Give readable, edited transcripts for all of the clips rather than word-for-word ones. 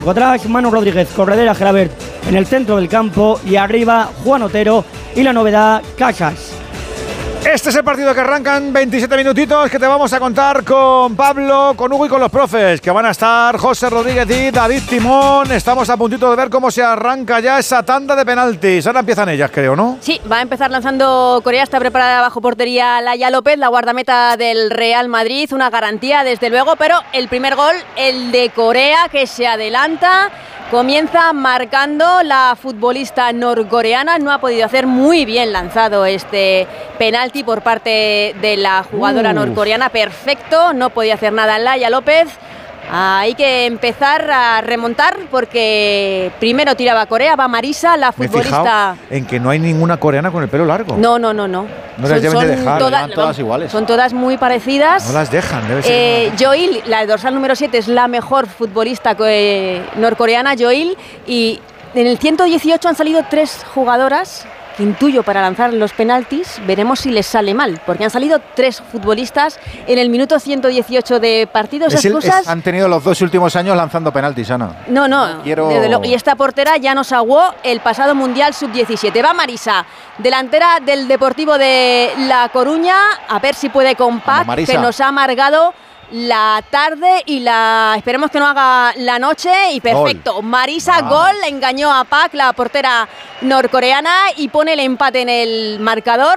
Atrás, Manu Rodríguez, Corredera, Gelabert en el centro del campo y arriba Juan Otero y la novedad Casas. Este es el partido que arrancan 27 minutitos que te vamos a contar con Pablo, con Hugo y con los profes, que van a estar José Rodríguez y David Timón. Estamos a puntito de ver cómo se arranca ya esa tanda de penaltis. Ahora empiezan ellas, creo, ¿no? Sí, va a empezar lanzando Corea, está preparada bajo portería Laia López, la guardameta del Real Madrid, una garantía desde luego, pero el primer gol, el de Corea, que se adelanta. Comienza marcando la futbolista norcoreana, no ha podido hacer muy bien lanzado este penalti por parte de la jugadora norcoreana, perfecto, no podía hacer nada Laia López. Hay que empezar a remontar porque primero tiraba Corea, va Marisa, la futbolista. Me he fijado en que no hay ninguna coreana con el pelo largo. No. No las deben de dejar. Todas iguales. Son todas muy parecidas. No las dejan, debe ser. Joil, la dorsal número 7, es la mejor futbolista norcoreana, Joil, y en el 118 han salido 3 jugadoras que intuyo para lanzar los penaltis. Veremos si les sale mal, porque han salido 3 futbolistas en el minuto 118 de partido. Esas cosas han tenido los 2 últimos años lanzando penaltis, Ana. No, desde luego. Y esta portera ya nos aguó el pasado Mundial Sub-17. Va Marisa, delantera del Deportivo de La Coruña, a ver si puede con Pac, que nos ha amargado la tarde y esperemos que no haga la noche. Y perfecto, gol. Marisa, gol, engañó a Pac, la portera norcoreana, y pone el empate en el marcador.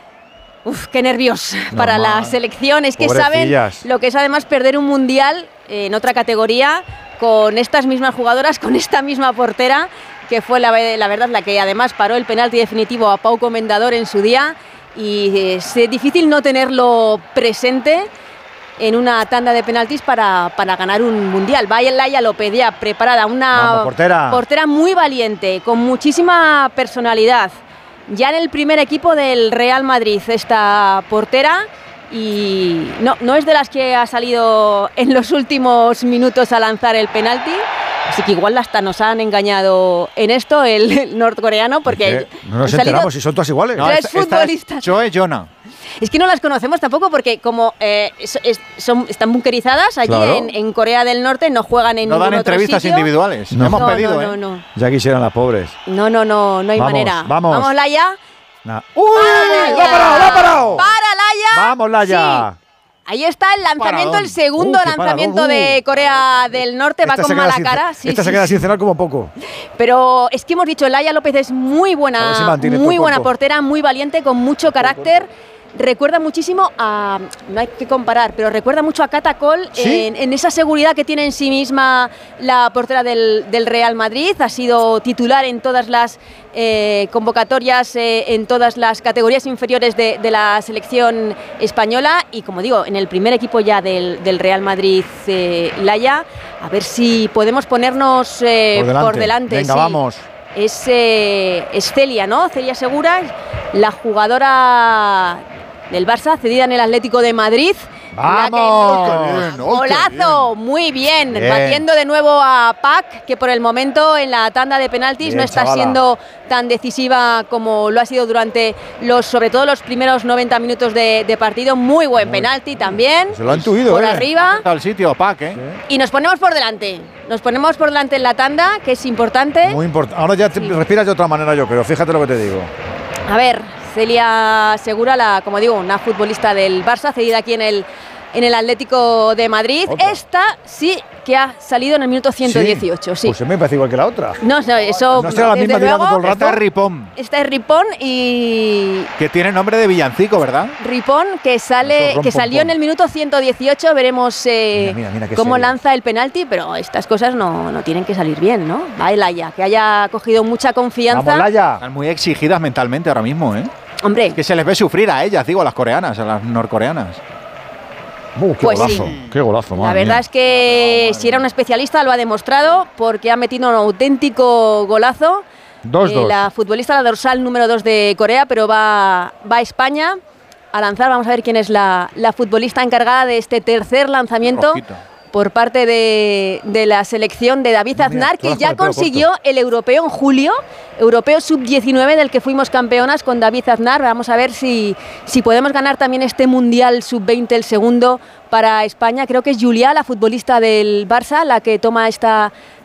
Uf, qué nervios para la selección. Es que saben lo que es además perder un mundial en otra categoría con estas mismas jugadoras, con esta misma portera, que fue la verdad la que además paró el penalti definitivo a Pau Comendador en su día, y es difícil no tenerlo presente en una tanda de penaltis para ganar un mundial. Va Laia López ya preparada, una portera muy valiente, con muchísima personalidad. Ya en el primer equipo del Real Madrid esta portera, y no es de las que ha salido en los últimos minutos a lanzar el penalti. Así que igual hasta nos han engañado en esto el norcoreano, porque no nos enteramos si son todas iguales. No, tres futbolistas. Choe Jona. Es que no las conocemos tampoco porque como están bunkerizadas allí en Corea del Norte, no juegan en ningún otro sitio. No dan entrevistas individuales. No hemos pedido, no. Ya quisieran las pobres. No hay manera. Vamos, Laia. ¡Uy! ¡Lo ha parado! ¡Para, Laia! ¡Vamos, Laia! Sí. Ahí está el lanzamiento, el segundo lanzamiento de Corea del Norte. Va con mala cara. Esta se queda sin cenar como poco. Pero es que hemos dicho, Laia López es muy buena portera, muy valiente, con mucho carácter. Recuerda muchísimo a, no hay que comparar, pero recuerda mucho a Cata Cole, ¿sí? en esa seguridad que tiene en sí misma la portera del Real Madrid. Ha sido titular en todas las convocatorias, en todas las categorías inferiores de la selección española, y como digo, en el primer equipo ya del Real Madrid, Laia, a ver si podemos ponernos por delante. Venga, vamos. Es Celia, ¿no? Celia Segura, la jugadora del Barça, cedida en el Atlético de Madrid. ¡Vamos! ¡Golazo! Muy bien, batiendo de nuevo a Pac, que por el momento en la tanda de penaltis no está siendo tan decisiva como lo ha sido durante sobre todo los primeros 90 minutos de partido. Muy buen penalti también. Se lo han intuido, por arriba. Al sitio, Pac, Sí. Y nos ponemos por delante. Nos ponemos por delante en la tanda, que es importante. Muy importante. Ahora ya respiras de otra manera, yo creo. Fíjate lo que te digo. A ver, Celia Segura, como digo, una futbolista del Barça, cedida aquí en el Atlético de Madrid. ¿Otra? Esta sí que ha salido en el minuto 118. Sí. Pues se me parece igual que la otra. No, eso. No será la misma tirando todo el rato. Esta es Ripón. Esta es Ripón y. Que tiene nombre de villancico, ¿verdad? Ripón, que salió en el minuto 118. Veremos mira, cómo serio. lanza el penalti, pero estas cosas no tienen que salir bien, ¿no? Va Laia, que haya cogido mucha confianza. Vamos, Laia. Están muy exigidas mentalmente ahora mismo, ¿eh? Hombre. Es que se les ve sufrir a ellas, digo, a las coreanas, a las norcoreanas. Qué Pues golazo, sí. qué golazo, La verdad es que si era una especialista lo ha demostrado, porque ha metido un auténtico golazo. 2-2. La futbolista, la dorsal número 2 de Corea, pero va a España a lanzar. Vamos a ver quién es la futbolista encargada de este tercer lanzamiento. Rojito. Por parte de la selección de David Aznar, que ya consiguió el europeo en julio, europeo sub-19 del que fuimos campeonas con David Aznar. Vamos a ver si podemos ganar también este mundial sub-20, el segundo para España. Creo que es Julia, la futbolista del Barça, la que toma esta